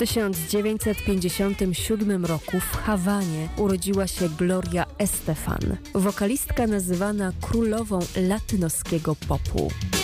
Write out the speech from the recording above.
1957 roku w Hawanie urodziła się Gloria Estefan, wokalistka nazywana królową latynoskiego popu.